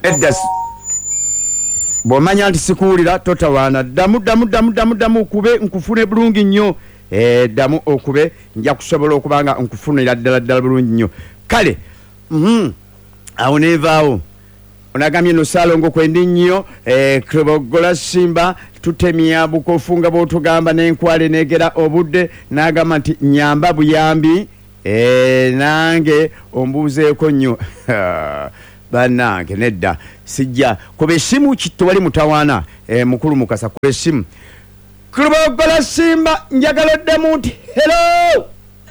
Eddas bw'omanya nti sikuwulira totawaana ddamu okube nkufune bulungi nnyo ddamu okube nja kusobola okuba nga nkufunira ddala bulungi nnyo kale awo neevaawo onagambye no Saalongo kwendi nnyo Kibogola Simba tutemya bukofu nga bw'otugamba n'enkwale neegera obudde n'agamba nti nyamba buyambi nange ombuuzeeko nnyo bannange nedda sijja kuba essimu kitwali mutawaana mukulu Mukasa kuba essimu Kibogola Simba njagala oddemu nti hello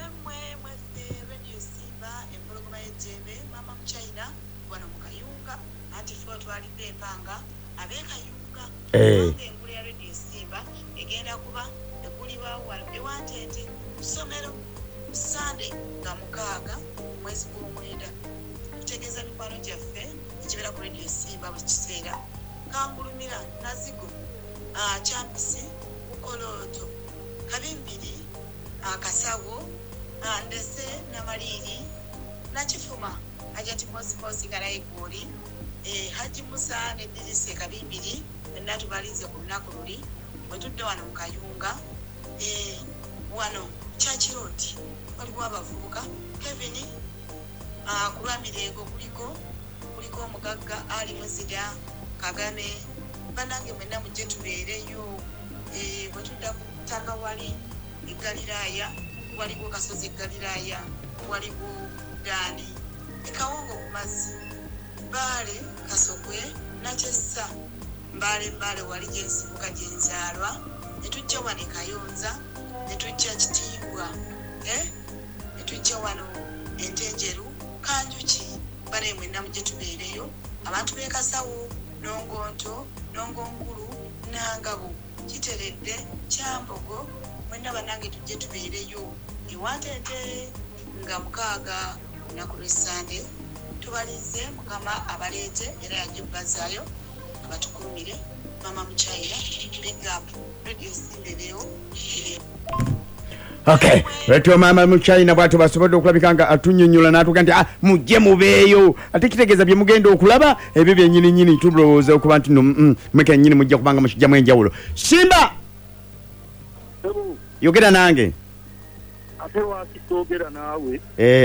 Champisi ukoloto kabimbiri akasawo andese na maliri na chifuma ajati mosi garaigori Haji Musa ne dirise kabimbiri natubalize ku lunaku luli bwetudde wano mukayunga wano Church Road waliwo abavubuka Kevin kulwamirego kuliko omugagga ali muzida Kagame banange mwena mujje tubeereyo bwetudda kutanga wali egaliraya waliwo kasozi egaliraya waliwo dani ekawongo ku mazzi Mbale Kasogwe Nachessa Mbale wali gyensibuka gyenzaalwa netujja wano Kayonza netujja Kitiibwa netujja wano Entenjeru Kanjuki bale mwena mujje tubeereyo abantu b'Ekasawo Nongonto Nongongulu Nangabo Kiteredde Kyambogo mwena banange tujje tubeereyo ewantete nga mukaaga lunaku lw'Essande tubalize mukama abaleete era yajibazaayo abatukumire mama Muchaira big up radio Simba okay retwa mama Muchaina bwatu basobodde okulabika nga atunyonyola n'atuga nti mujje mubeeyo ate kitegeeza bye mugenda okulaba ebyo byennyini tulowooza okuba nti mweke nnyini mujja kubanga mukijjamu enjawulo Simba yogera nange ate wakitogera naawe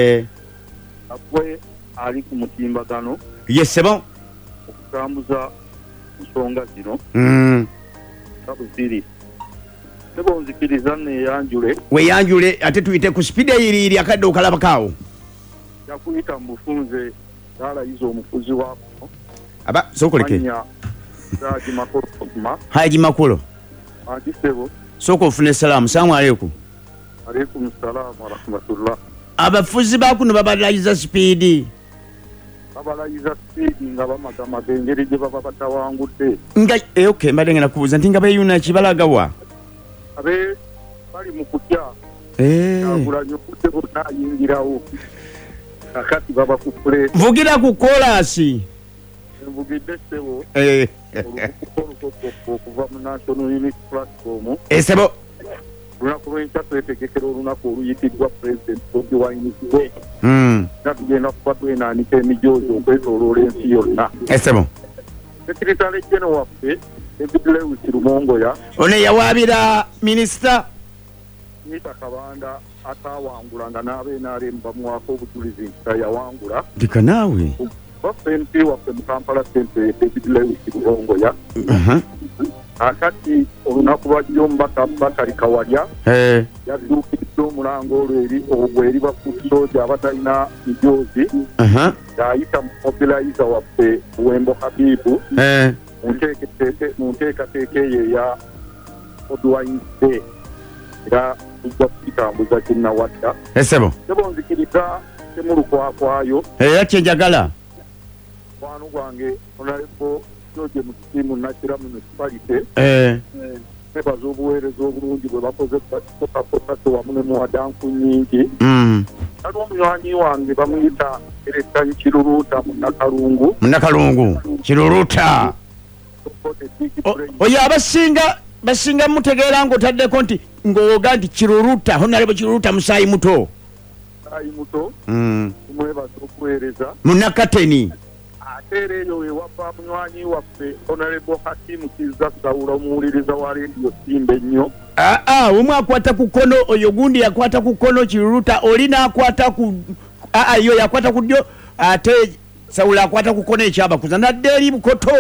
akwe ali ku mutimbagano yes c'est bon okutambuza nsonga zino kabuziri Nebo nzikiriza neyanjule weyanjule ate tuyite ku speed iri akadde okalabakaawo yakuyita mufunze dala izo omufuzi wako aba sokoleke Haji Makolo Sebo soko ofune salamu salamu aleikum salaam wa rahmatullah abafuzi bakuno babalayiza speed nga bamagama bengeri gye baba batawangudde nga okay mbadenga nakubuza nti nga bayuna kibalagawa abe bali mu kutya abulanye okutte bonna ayingirawo akati baba ku play vugira ku kolasi vugidde sebo okuva mu National Unity Platform sebo lunaku lw'enkya twetegekera olunaku oluyitiddwa President Bobi Wine natugenda kuba twenaanika emijoozi okwetooloola ensi yonna sebo Secretary General waffe David Lewis Lumongoya ono yawaabira minisita Kabanda atawangulanga n'abeNRM bamuwaako obujulizi nti tayawangula dika naawe waffe MP waffe mu Kampala Centre David Lewis Lumongoya akati olunaku lwajja omubaka Bakari Kawalya yadduukiridde omulango olwo eri ogwo eri bafusoja abatalina mijoozi ng'ayita mu mobilizer waffe Buwembo Habibu mu nteekateeka eyo eya Bobi Wine Day era tujja kukitambuza kinnawadda sebo nzikiriza temulukwakwayo era kyenjagala mukwano gwange Honorable George Musimu Nakira Municipality nebaza obuweereza obulungi bwe bakoze kotapotase wamu ne muwadanku nnyingi ali omunywanyi wange bamuyita Eretanyi Kiruruta Munakalungu Kiruruta oyo abasinga mutegeera ng'otaddeko nti ng'owoga nti Kiruruta Honorable Kiruruta musaayi muto tumwebaza okuweereza Munakateni eyo ewava munywanyi waffe Honorable Hakim Kizza Sawula omuwuliriza wa Radio Simba ennyo. Omwe akwata ku kkono oyo gundi yakwata ku kkono Kiruta oli n'akwata ku yo yakwata ku ddyo ate Sawula akwata ku kkono ekyabakuza nadde eri Bukoto.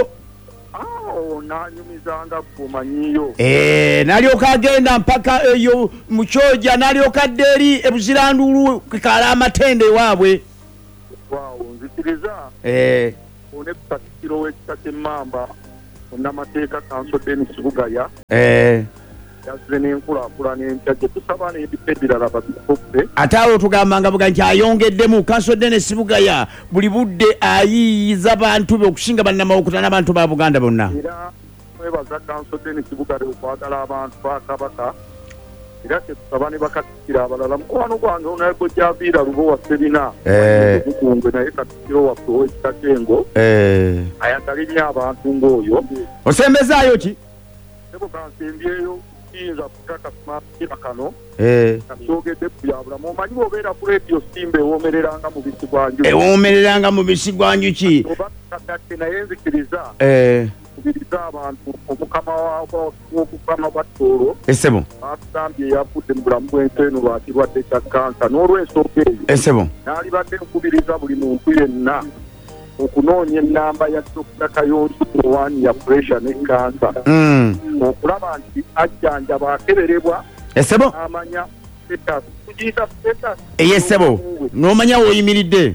Nanyumizanga kumanyiyo. Nalyoka agenda mpaka eyo mu Kyoja nalyoka adde eri Ebuzirandulu kikala amatende waabwe. Waawo nzikiriza. One Katikkiro w'ekika ky'Emmamba Munnamateeka Kanso Dennis Bugaya. Yazze n'enkulaakulana empya gye tusaba n'ebifo ebirala babikoppe. Ate awo tugambanga buga nti ayongeddemu Kanso Dennis Bugaya buli budde ayiyiza bantu be okusinga bannamawokota n'abantu ba Buganda bonna. Era mwebaza Kanso Dennis Bugaya okwagala abantu ba Kabaka. Era tusaba ne bakatikkiro abalala mukwano gwange Honorable Javiira Lubo wa Sserina. Bukungwe naye Katikkiro waffe ow'ekika ky'Engo. Ayagala nnyo abantu ng'oyo. Osembezaayo ki? Nebo kansembyeyo kiyinza kukaka kumapiira kano. Kakyogedde ku byabulamu. Omanyi bw'obeera ku Radio Simba ewoomereranga mu bisi gwa njuki. Ewoomereranga mu bisi gwa njuki. Oba kakadde naye nzikiriza. Kubiriza abantu omukama w'okukama bwa Tooro. Esebo. Atugambye yafudde mu bulamu bw'ensi eno lwakirwadde kya kansa. N'olw'ensonga eyo. Esebo. N'alibadde nkubiriza buli muntu yenna okunoonya ennamba ya Dr. Kayonzo Owani ya pressure ne kansa. Okulaba nti ajjanjaba akeberebwa. Esebo. Amanya status. Kugiyita status. Esebo. N'omanya w'oyimiridde.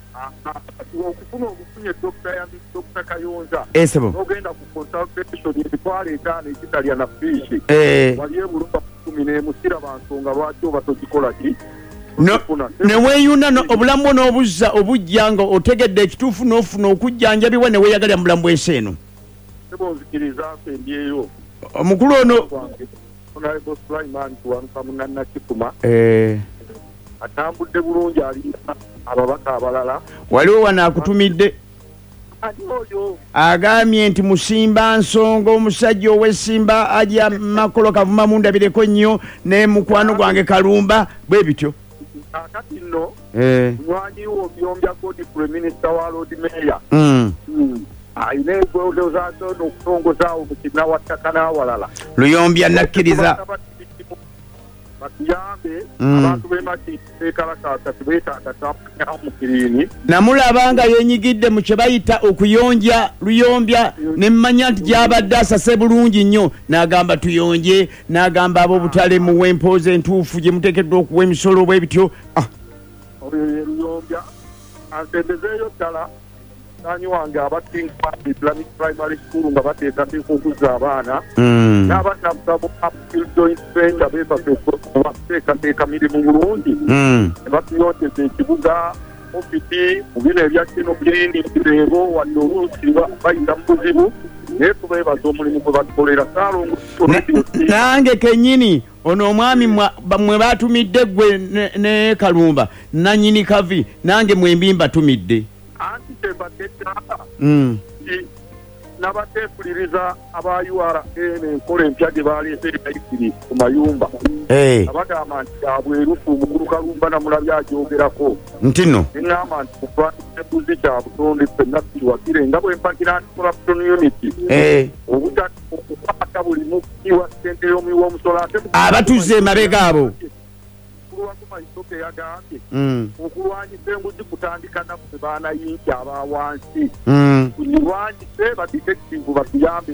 Okufuna obufunye Dr. Kayonza. Esebo. N'ogenda ku consultation emitwalo 5 ekitalya na fiishi. Wali ebulumba 10 musira bansonga lwaki oba tokikola ki? Ne weeyuna obulamu n'obuzza obujja nga otegedde ekituufu n'ofuna okujjanjabibwa ne weeyagalira mu bulamu bw'ensi eno. Sebonzikiriza nsembyeyo. Omukulu ono Honorable Sulaiman Kiwanuka Munnakifuma. Atambudde bulungi alinda ababaka abalala. Waliwo wano akutumidde. Agambye nti Musimba Nsonga omusajja ow'Essimba ajja Makolo Kavuma mundabireko nnyo ne mukwano gwange Kalumba bwe bityo. Kakati nno munywanyi w'Obyombya Godfrey Minister wa Lord Mayor. Ayina eggwolozaazo n'okutongozawo mu kinnawattaka n'awalala. Luyombya nakkiriza. Batuyambe abantu beekalakaasa tebeetaaga tamanya mu kiriini. Namulaba nga yeenyigidde mu kye bayita okuyonja Luyombya ne mmanya nti gy'abadde asase bulungi nnyo n'agamba tuyonje n'agamba ab'obutale muwe empooza entuufu gye muteekeddwa okuwa emisolo bw'ebityo. Oyo ye Luyombya ansembezeeyo ddala musaanyi wange aba King Fahd Islamic Primary School nga bateekateeka okuzza abaana n'abannabuga mu Upfield Joint Venture beebateekateeka mirimu bulungi ne batuyongeza ekibuga ofiti mu bino ebya kino birindi bireebo wadde oluusi bayita mu buzibu naye tubeebaza omulimu gwe batukolera Saalongo. Nange kennyini ono omwami mwe baatumidde gwe ne Kalumba nannyini kavi nange mwembi mbatumidde. Anti tembadde ddala n'abateepuliriza aba URA n'enkola empya gye baleese eyayisiri ku mayumba. Abagamba nti kyabwerufu omukulu Kalumba namulabye agyogerako nti nno eŋŋamba nti kulwanyisa embuzi kya butonde ffenna tukiwagire nga bwe mpagira nti corruption unity okukwata buli mukiwa ssente y'omuwi w'omusolo ate abatuze emabega abo. Mayisoke yagambye okulwanyisa enguzi kutandika naffe baanayingi abawansi kulwanyise badetective batuyambe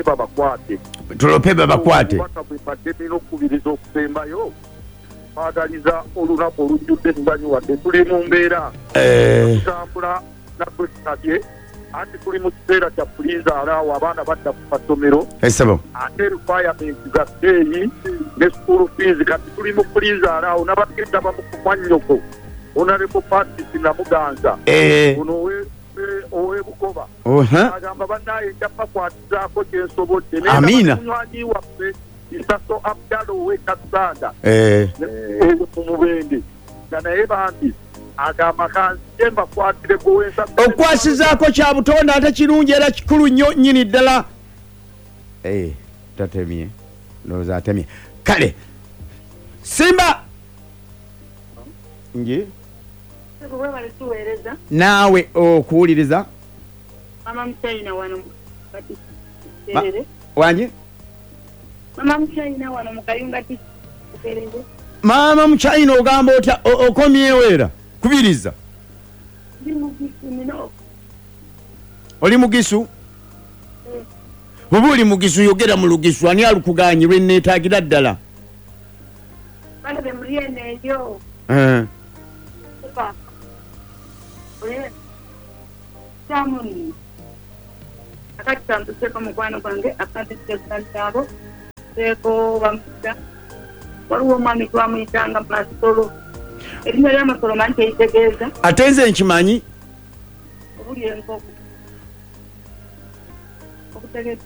tulope babakwate bwebadde nina okukubiriza okusembayo twagaliza olunaku olujjudde tubanyuwadde tuli mu mbeera tutambula nakwekabye anti tuli mu kiseera kya pulizaalawo abaana badda ku masomero ate requirement za sseeyi ne school fees kati tuli mu pulizaalawo n'abagenda bamukumwannyoko Honorable Patrice Namuganza ono ow'ebukoba agamba bannaaye nja bakwatizaako kyensobodde munywanyi waffe Isaso Abdalo ow'Ekasanda eyo mu Mubende nga naye bambi agamba kanzije mbakwatireko wensa okwasizaako kya butonde ate kirungi era kikulu nnyo nnyini ddala. Tatemye ndowooza atemye kale Simba nje naawe okuwuliriza Mama Mchaina wano kati terere. Wanje? Mama Mchaina wano mukayunga ti terere. Mama Mchaina ogamba otya okomyewera kubiriza. Ndi mugisu mino. Oli mugisu? Bubuli mugisu yogera mu lugisu ani alukuganyirwe neetagira ddala. Bale be muriene yo. Opa. Oye. Samuni. Akati tanto seko mukwano kwange akati sekantabo. Seko bamuta. Waliwo mwami twamuyitanga Masolo. Erinnya lya Masolo manti eyitegeeza. Atenze nkimanyi? Obuli enkoko. Okutegeeza.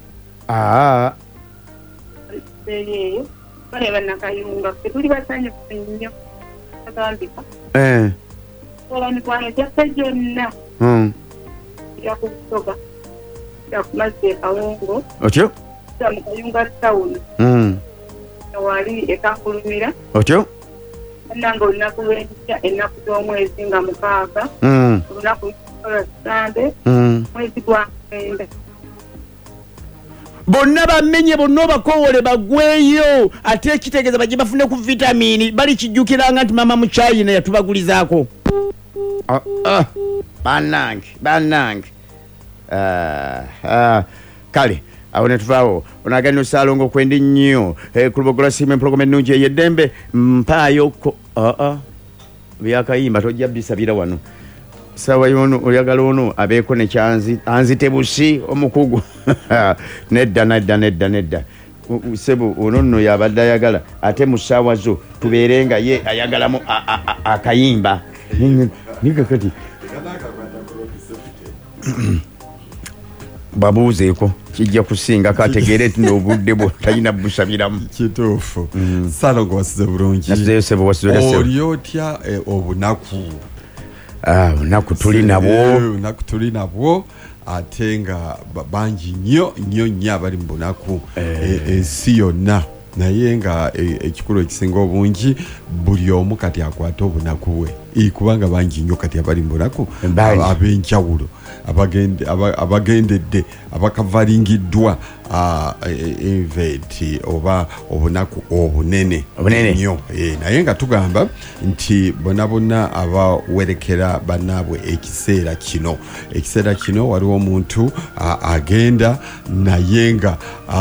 Eyo. Bale bannakayunga. Tuli basanyufu nnyo. Agambika. Ola mikwano gyaffe gyonna. Yakusoga. Yakumazza ekawongo. Otyo? Mukayunga town. Wali ekankulumira. Otyo? Nanga olunaku lw'enkya ennaku z'omwezi nga 6. Olunaku lwa Sande. Mwezi gwa Mwenda. Bonna bamenye bonna bakowole bagweyo ate ekitegeeza baje bafune ku vitamini bali kijjukiranga nti mama Muchina yatubagulizaako. Banange. Kale awo ne tuvaawo onagenda osalongo kwendi nnyo ku lubogola simu empologoma ennungi eyeddembe mpaayoko byakayimba tojja bisabira wano sawa yono oyagala ono abeeko ne kyanzi anzitebusi omukugu nedda sebo ono nno yabadde ayagala ate mu ssaawa zo tubeerenga ye ayagalamu akayimba niga kati babuuzeeko kijja kusinga kategeere ti n'obudde bwo talina busabiramu kituufu Salongo wasize bulungi oli otya obunaku obunaku tuli nabwo ate nga bangi nnyo abali mu bunaku ensi yonna naye nga ekikulu ekisinga obungi buli omu kati akwata obunaku bwe kubanga bangi nnyo kati abali mu bunaku ab'enjawulo abagendedde abakavalingiddwa event oba obunaku obunene nnyo naye nga tugamba nti bonna abawerekera bannaabwe ekiseera kino waliwo omuntu agenda naye nga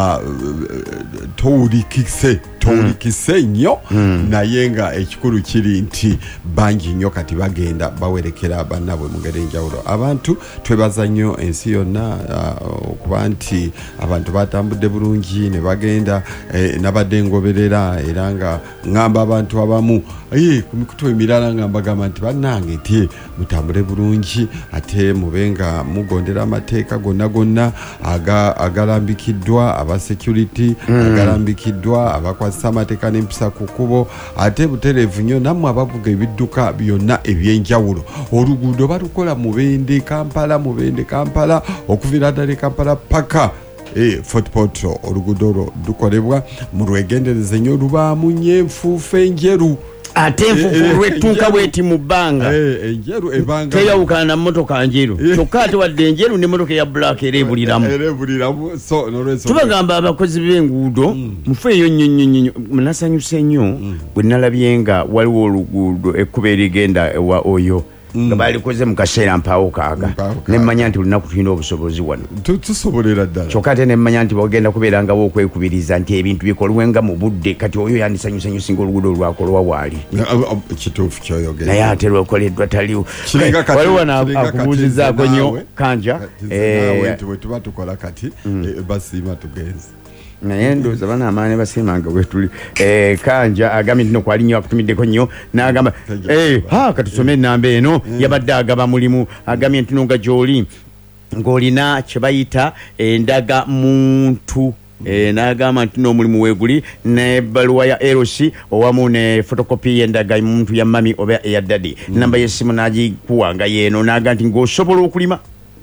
towulikise nnyo naye nga ekikulu kiri nti bangi nnyo kati bagenda bawerekera bannaabwe mu ngeri enjawulo. Abantu twebaza nnyo ensi yonna okuba nti abantu batambudde bulungi ne bagenda nabadde ngoberera era nga ngamba abantu abamu ku mikutu emirala nga mbagamba nti bannange nti mutambule bulungi ate mubenga mugondera amateeka gonna agalambikiddwa aba security agalambikiddwa abakwasa amateeka n'empisa ku kkubo ate butereevu nnyo nammwe abavuga ebidduka byonna ebyenjawulo oluguudo balukola Mubende Kampala okuvira ddala Kampala paka Fort Portal oluguudo lukolebwa mu lwegendereze nnyo lubaamu nnyo enfuufu enjeru ate enfuufu lwettunka bweti mu bbanga enjeru ebanga teyawukana na mmotoka njeru kyokka ate wadde enjeru n'emmotoka eya black ereebuliramu so nolweso tubagamba abakozi b'enguudo mufeeyo nnyo nasanyuse nnyo bwe nalabye nga waliwo oluguudo ekkuba erigenda ewa oyo nga balikoze mu kaseera mpaawo kaaga nemmanya nti lunaku tulina obusobozi wano tusobolera ddala kyokka ate nemmanya nti bagenda kubeerangawo okwekubiriza nti ebintu bikolwenga mu budde kati oyo yandisanyusa nnyo singa oluguudo lwakolwa waali kituufu kyoyogera naye ate lwakoleddwa taliwo waliwo akubuuzizaako nnyo Kanja nti bwe tuba tukola kati basiima tugenze naye ndowooza bana amaani basiimanga bwetuli Kanja agambye nti nokwali nnyo akutumiddeko nnyo n'agamba katusome ennamba eno yabadde agaba mulimu agambye nti nonga gy'oli ng'olina kye bayita endaga muntu n'agamba nti n'omulimu weeguli n'ebbaluwa ya LC owamu ne fotokopi y'endaga muntu ya mami oba eya dadi namba y'essimu n'agikuwanga yeeno n'agamba nti ng'osobola okulima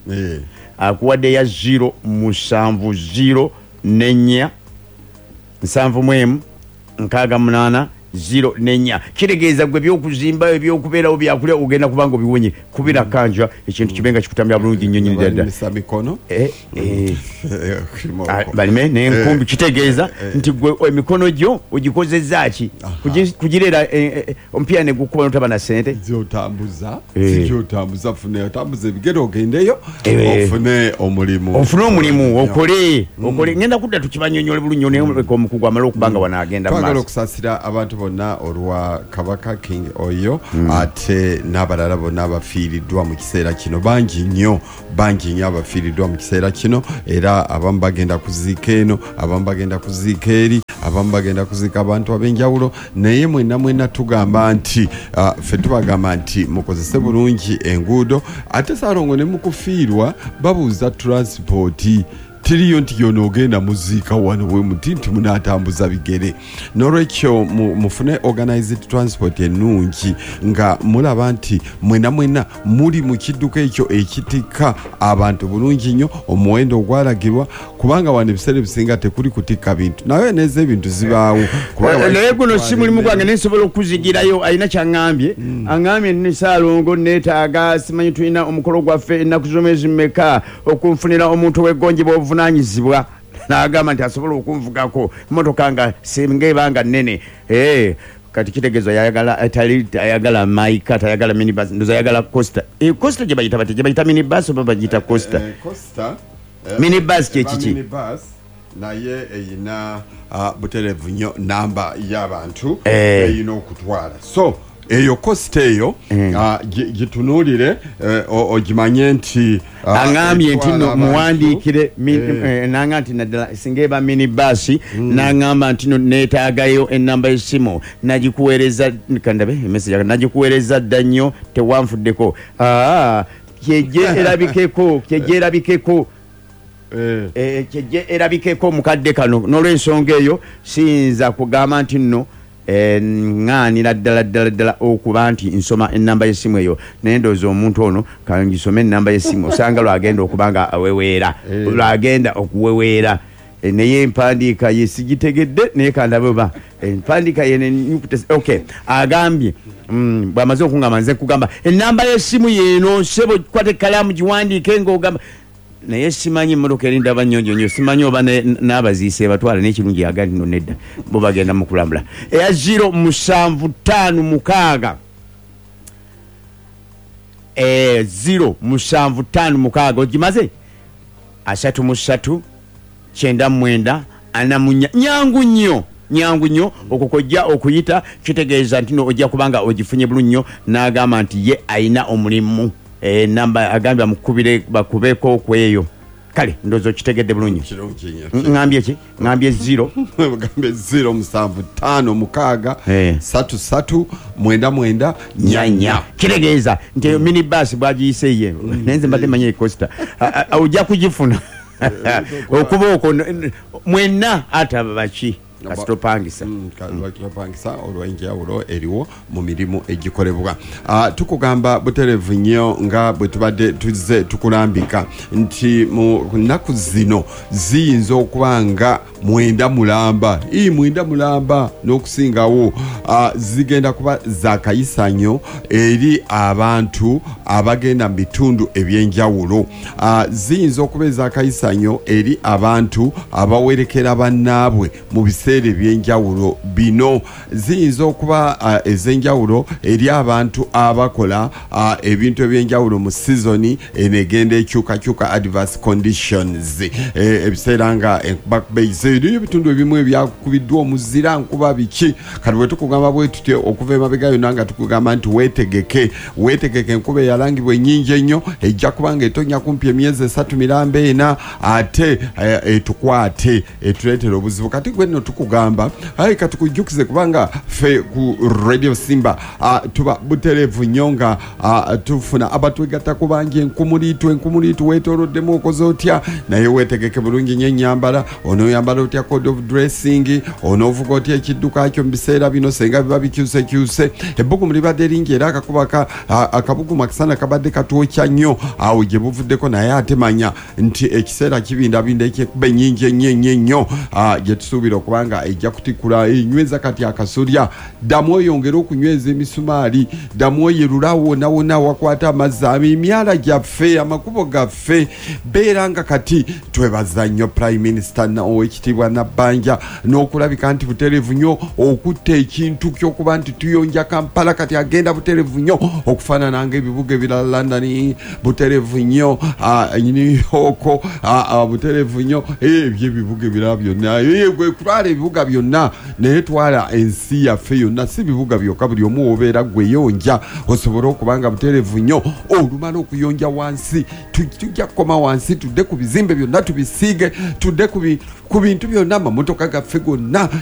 akuwadde ya 070 nenya 7 68 0 nenya kitegeeza gwe byokuzimba ebyokubeerawo byakulya ogenda kubanga obiwonye kubira kanja ekintu kibenga kikutambira bulungi nnyo nyini ddala balime n'enkumbi kitegeeza nti gwe emikono gyo ogikozezza ki kugireera omupiira ne gukuba notaba na ssente ziotambuza fune otambuza ebigere ogendeyo ofune omulimu okole ngenda kudda tukibanyonyola bulungi naye omukugu amala okubanga wanaagenda twagala okusasira abantu bonna olwa Kabaka King oyo ate n'abalala bonna abafiiriddwa mu kiseera kino bangi nnyo abafiiriddwa mu kiseera kino era abamu bagenda kuziika eno abamu bagenda kuziika eri abamu bagenda kuziika abantu ab'enjawulo naye mwenna tugamba nti ffe tubagamba nti mukozese bulungi enguudo ate Saalongo ne mukufiirwa babuuza transipooti tiriyo nti yonoogenda muziika wano bwe muti nti munaatambuza bigere n'olwekyo mufune organized transport ennungi nga mulaba nti mwenna muli mu kidduka ekyo ekitikka abantu bulungi nnyo omuwendo ogwalagirwa kubanga wano ebiseera ebisinga tekuli kutikka bintu naye neeza ebintu zibaawo naye guno si mulimu gwange nensobola okuzigirayo alina kyaŋŋambye aŋŋambye ne Saalongo neetaaga simanyi tulina omukolo gwaffe ennaku z'omwezi mmeka okunfunira omuntu w'eggonje bw'obuvunanyizibwa n'agamba nti asobola okunvugako emmotoka nga singeebanga nnene kati kitegeeza ayagala maika tayagala minibus ndoza ayagala costa costa gye bayita bati gye bayita minibus oba bagiyita costa minibus kyekiki naye eyina buterevu nnyo namba y'abantu eyina okutwala so eyo costa eyo gitunuulire ogimanye nti aŋambye nti no muwandiikire nanga nti naddala singa eba minibus naŋamba nti no neetaagayo ennamba y'essimu nagikuweereza kandabe emessage nagikuweereza dda nnyo tewanfuddeko kyejje erabikeko mukadde kano n'olw'ensonga eyo siyinza kugamba nti nno ŋŋaanira ddala okuba nti nsoma ennamba y'essimu eyo naye ndowooza omuntu ono kangisome ennamba y'essimu osanga lwagenda okuba nga aweweera lwagenda okuweweera naye empandiika ye sigitegedde naye kandabe oba empandiika ye agambye bw'amaze okungamba nze kugamba ennamba y'essimu yeeno sebo kwata ekkalaamu giwandiike ng'ogamba naye simanyi emmotoka erinda abanyonjo nnyo simanyi oba n'abaziise batwala n'ekirungi yagali nno nedda bo bagenda mu kulambula eya 0756 0756 ogimaze 33 99 44 nyangu nnyo okukojja okuyita kitegeeza nti no ojja kubanga ogifunye bulungi nnyo n'agamba nti ye ayina omulimu namba agambye amukubire bakubeko okweyo kale ndozo kitegedde bulungi ngambye ki ngambye 0 ngambye 0756 33 kitegeeza nti minibus bwagiyise ye nenze mbadde manye costa ojja kugifuna okuba oko mwenna atabaki kasitopangisa olw'enjawulo eriwo mu mirimu egikolebwa tukugamba buterevu nnyo nga bwe tubadde tuzze tukulambika nti mu nnaku zino ziyinza okuba nga mwenda mulamba n'okusingawo zigenda kuba zakayisanyo eri abantu abagenda mu bitundu ebyenjawulo ziyinza okuba ezakayisanyo eri abantu abawerekera bannaabwe mu biseera ebyenjawulo bino ziyinza okuba ez'enjawulo eri abantu abakola ebintu ebyenjawulo mu sizoni enegenda ekyukakyuka adverse conditions ebiseera nga enkuba eriyo ebitundu ebimu ebyakubiddwa omuzira nkuba biki kati bwe tukugamba bwe tutyo okuva emabega yonna nga tukugamba nti weetegeke enkuba eyalangibwa ennyingi ennyo ejja kuba nga etonya kumpi emyezi 3 mirambo 4 ate etukwate etuleetera obuzibu kati gwe nno tukugamba katukujjukize kubanga ffe ku Radio Simba tuba buterevu nnyo nga tufuna abatwegatta ku bangi enkumuliitu weetooloddemu okoze otya naye weetegeke bulungi nnyo ennyambala onooyambala otya code of dressing onoovuga otya ekidduka kyo mu biseera bino senga biba bikyusekyuse ebbugumu libadde lingi era akabugumu akasana kabadde katwokya nnyo awo gye buvuddeko naye ate manya nti ekiseera kibindabinda ekyekuba ennyingi ennyo gye tusuubira okuba nga ejja kutikula enyweza kati akasolya ddamu oyongera okunyweza emisumaali ddamu oyerula wona wakwata amazzi emyala gyaffe amakubo gaffe beera nga kati twebaza nnyo Prime Minister owekitiibwa Nabbanja n'okulabika nti butereevu nnyo okutta ekintu ky'okuba nti tuyonja Kampala kati agenda butereevu nnyo okufaanana ng'ebibuga ebirala London butereevu nnyo New York butereevu nnyo ebyo ebibuga ebirala byonna gwe kutwala ebibuga byonna naye twala ensi yaffe yonna si bibuga byokka buli omu obeera gweyonja osobole okuba nga butereevu nnyo olumala okuyonja wansi tujja kukoma wansi tudde ku bizimbe byonna tubisiige tudde ku bintu byonna amamotoka gaffe gonna